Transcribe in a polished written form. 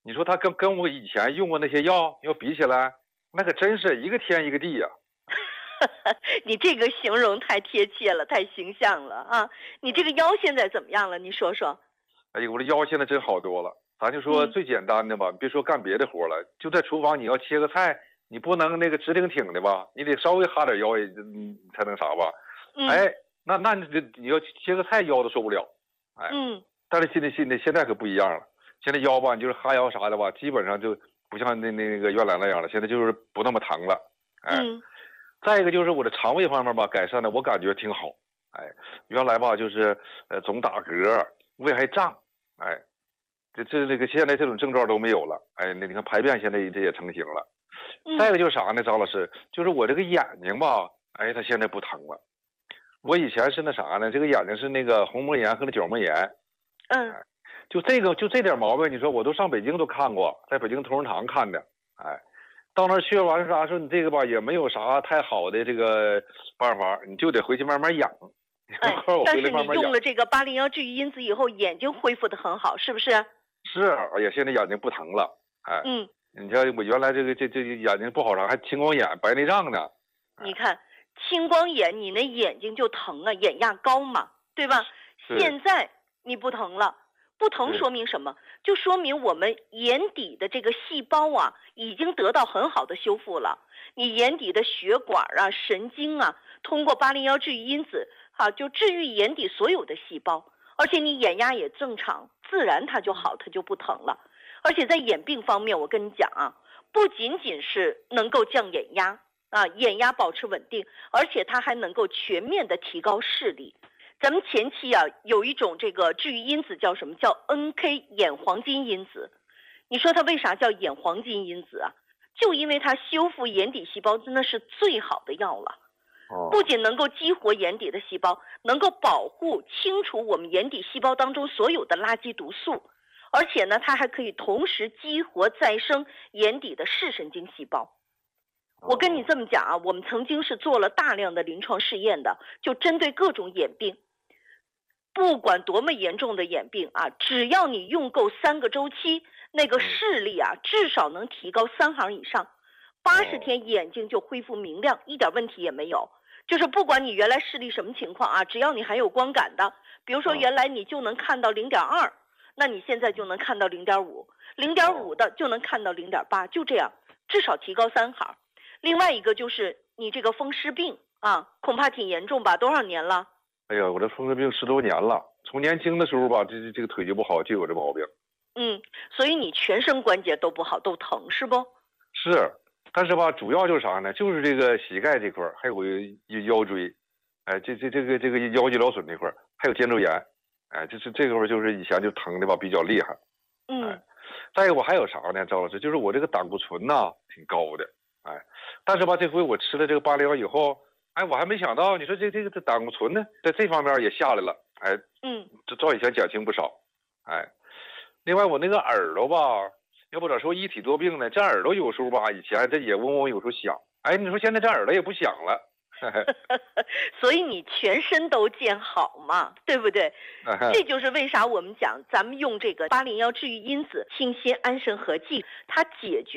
你说他跟我以前用过那些药要比起来，那可真是一个天一个地呀。 你这个形容太贴切了，太形象了啊！你这个腰现在怎么样了？你说说。 哎呦，我这腰现在真好多了。咱就说最简单的吧，别说干别的活了，就在厨房你要切个菜，你不能那个直挺挺的吧，你得稍微哈点腰也才能啥吧。哎，那你要切个菜腰都受不了。哎，但是现在可不一样了，现在腰吧，你就是哈腰啥的吧，基本上就不像那个原来那样了，现在就是不那么疼了。哎，再一个就是我的肠胃方面吧改善的，我感觉挺好。哎，原来吧就是总打嗝，胃还胀。哎，这个现在这种症状都没有了。哎，那你看排便现在这也成型了。再一个就是啥呢，张老师，就是我这个眼睛吧，哎，它现在不疼了。我以前是那啥呢，这个眼睛是那个虹膜炎和那角膜炎。就这点毛病，你说我都上北京都看过，在北京同仁堂看的。哎，到那儿去完啥说你这个吧也没有啥太好的这个办法，你就得回去慢慢养。 但是你用了这个801治愈因子以后，眼睛恢复的很好，是不是？ 是，哎呀，现在眼睛不疼了。哎，你像我原来这眼睛不好啥，还青光眼、白内障呢。 你看青光眼，你那眼睛就疼啊，眼压高嘛，对吧？现在你不疼了，不疼说明什么？就说明我们眼底的这个细胞啊，已经得到很好的修复了。你眼底的血管啊、神经啊，通过801治愈因子。就治愈眼底所有的细胞，而且你眼压也正常，自然它就好，它就不疼了。而且在眼病方面，我跟你讲啊，不仅仅是能够降眼压眼压保持稳定，而且它还能够全面的提高视力。咱们前期有一种这个治愈因子叫什么？叫 NK 眼黄金因子。你说它为啥叫眼黄金因子啊？就因为它修复眼底细胞真的是最好的药了。不仅能够激活眼底的细胞，能够保护清除我们眼底细胞当中所有的垃圾毒素，而且呢，它还可以同时激活再生眼底的视神经细胞。我跟你这么讲啊，我们曾经是做了大量的临床试验的，就针对各种眼病，不管多么严重的眼病只要你用够3个周期，那个视力至少能提高3行以上。80天眼睛就恢复明亮，一点问题也没有。就是不管你原来视力什么情况只要你还有光感的，比如说原来你就能看到0.2，那你现在就能看到0.5，0.5的就能看到0.8，就这样，至少提高3行。另外一个就是你这个风湿病恐怕挺严重吧？多少年了？ 哎呀，我这风湿病10多年了，从年轻的时候吧，这个腿就不好，就有这毛病。 所以你全身关节都不好，都疼是不？ 是。但是吧，主要就是啥呢？就是这个膝盖这块，还有腰椎，哎，这个腰肌劳损这块，还有肩周炎，哎，这块就是以前就疼的吧，比较厉害。再一个我还有啥呢，赵老师，就是我这个胆固醇呐挺高的，哎，但是吧，这回我吃了这个801以后，哎，我还没想到，你说这胆固醇呢，在这方面也下来了，哎，这照以前减轻不少，哎，另外我那个耳朵吧。要不咋说一体多病呢？这耳朵有时候吧，以前这也嗡嗡，有时候响。哎，你说现在这耳朵也不响了， 所以你全身都见好嘛，对不对？这就是为啥我们讲咱们用这个801治愈因子清心安神合剂，它解决